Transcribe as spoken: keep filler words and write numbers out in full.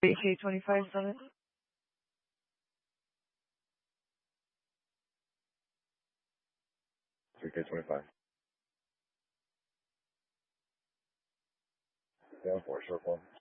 K twenty-five seven. three K twenty-five. Down four, short form.